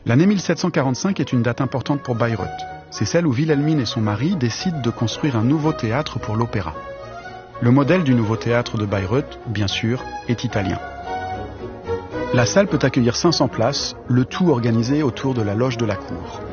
L'année 1745 est une date importante pour Bayreuth. C'est celle où Wilhelmine et son mari décident de construire un nouveau théâtre pour l'opéra. Le modèle du nouveau théâtre de Bayreuth, bien sûr, est italien. La salle peut accueillir 500 places, le tout organisé autour de la loge de la cour.